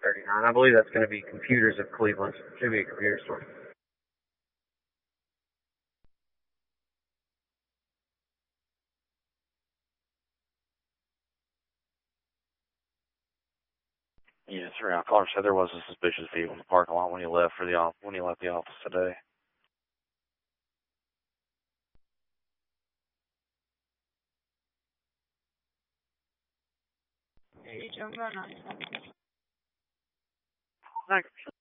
39. I believe that's going to be Computers of Cleveland. Should be a computer store. Yes, sir. Caller said there was a suspicious vehicle in the parking lot when you left the office today. Hey, jump on. Thanks.